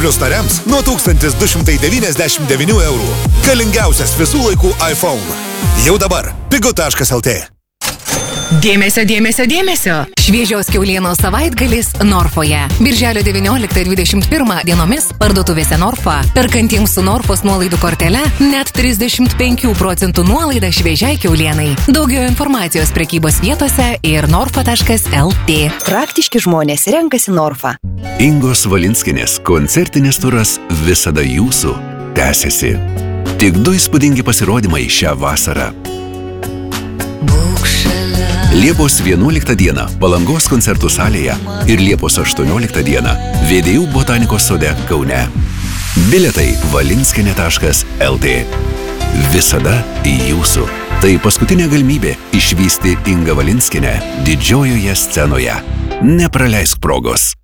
Plius nariams nuo 1299 eurų. Galingiausias visų laikų iPhone. Jau dabar. Pigu.lt. Dėmesio, dėmesio, dėmesio. Šviežios kiaulienos savaitgalis Norfoje. Birželio 19-21 dienomis parduotuvėse Norfa. Perkantiems su Norfos nuolaidų kortele net 35% nuolaida šviežiai kiaulienai. Daugiau informacijos prekybos vietose ir norfa.lt. Praktiški žmonės renkasi Norfa. Ingos Valinskinės koncertinis turas Visada jūsų tęsiasi. Tik 2 įspūdingi pasirodymai šią vasarą. Liepos 11 dieną Palangos koncertų salėje ir Liepos 18 dieną Vėdėjų botanikos sode Kaune. Bilietai valinskinė.lt. Visada jūsų. Tai paskutinė galimybė išvysti Ingą Valinskinę didžiojoje scenoje. Nepraleisk progos.